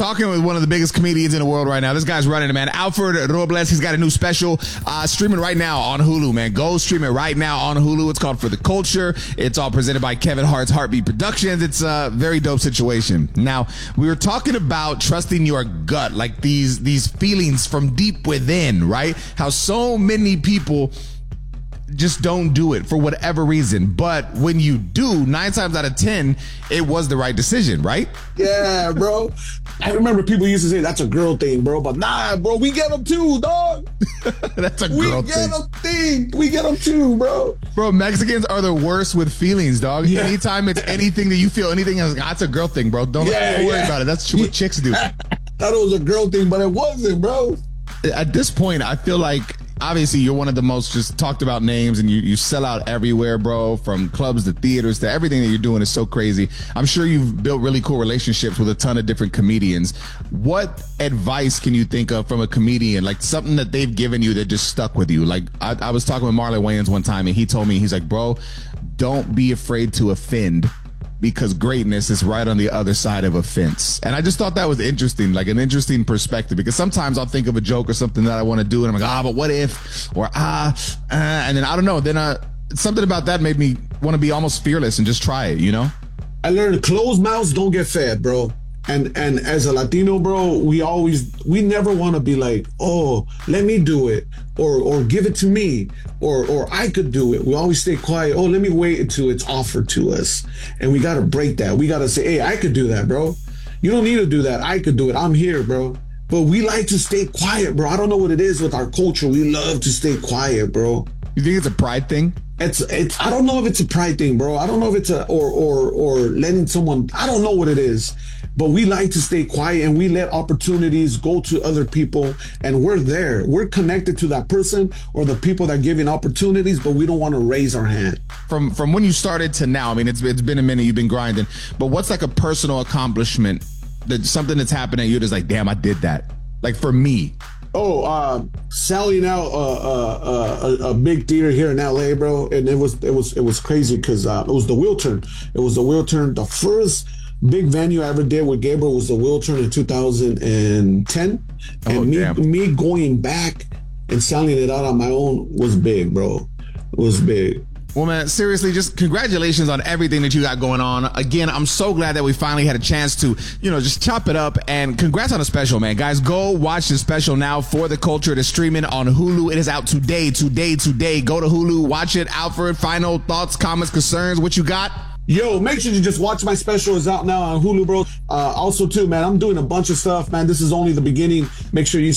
talking with one of the biggest comedians in the world right now. This guy's running it, man. Alfred Robles. He's got a new special streaming right now on Hulu, man. Go stream it right now on Hulu. It's called For the Culture. It's all presented by Kevin Hart's Heartbeat Productions. It's a very dope situation. Now, we were talking about trusting your gut, like these feelings from deep within, right? How so many people just don't do it for whatever reason. But when you do, 9 times out of 10, it was the right decision, right? Yeah, bro. I remember people used to say that's a girl thing, bro. But nah, bro, we get them too, dog. That's a girl thing. We get them too, bro. Bro, Mexicans are the worst with feelings, dog. Yeah. Anytime it's anything that you feel, anything else, that's a girl thing, bro. Don't worry about it. That's what chicks do. Thought it was a girl thing, but it wasn't, bro. At this point, I feel like obviously you're one of the most just talked about names, and you sell out everywhere, bro, from clubs to theaters to everything that you're doing is so crazy. I'm sure you've built really cool relationships with a ton of different comedians. What advice can you think of from a comedian, like something that they've given you that just stuck with you? Like I was talking with Marlon Wayans one time, and he told me, he's like, bro, don't be afraid to offend, because greatness is right on the other side of a fence. And I just thought that was interesting, like an interesting perspective, because sometimes I'll think of a joke or something that I want to do, and I'm like, but what if, or and then I don't know, then something about that made me want to be almost fearless and just try it, you know? I learned closed mouths don't get fed, bro. And as a Latino, bro, we never want to be like, oh, let me do it, or give it to me, or I could do it. We always stay quiet. Oh, let me wait until it's offered to us. And we got to break that. We got to say, hey, I could do that, bro. You don't need to do that. I could do it. I'm here, bro. But we like to stay quiet, bro. I don't know what it is with our culture. We love to stay quiet, bro. You think it's a pride thing? It's I don't know if it's a pride thing, bro. I don't know if it's or letting someone, I don't know what it is, but we like to stay quiet, and we let opportunities go to other people, and we're there. We're connected to that person or the people that are giving opportunities, but we don't want to raise our hand. From when you started to now, I mean, it's been a minute, you've been grinding, but what's like a personal accomplishment, that something that's happening, you're just like, damn, I did that. Like for me. Selling out a big theater here in LA, bro, and it was crazy because it was the Wiltern. It was the Wiltern. The first big venue I ever did with Gabriel was the Wiltern in 2010, and me going back and selling it out on my own was big, bro. It was big. Well, man, seriously, just congratulations on everything that you got going on. Again, I'm so glad that we finally had a chance to, just chop it up, and congrats on the special, man. Guys, go watch the special now, For the Culture. It is streaming on Hulu. It is out today. Go to Hulu, watch it. Alfred, final thoughts, comments, concerns, what you got? Yo, make sure you just watch my special. It's out now on Hulu, bro. Also, too, man, I'm doing a bunch of stuff, man. This is only the beginning. Make sure you